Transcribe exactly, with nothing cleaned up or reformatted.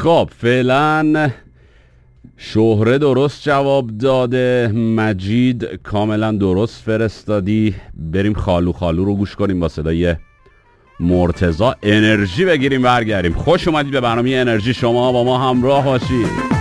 خب فعلا شهره درست جواب داده، مجید کاملا درست فرستادی. بریم خالو خالو رو گوش کنیم با صدای مرتضی، انرژی بگیریم برگردیم. خوش اومدید به برنامه انرژی، شما با ما همراه باشید.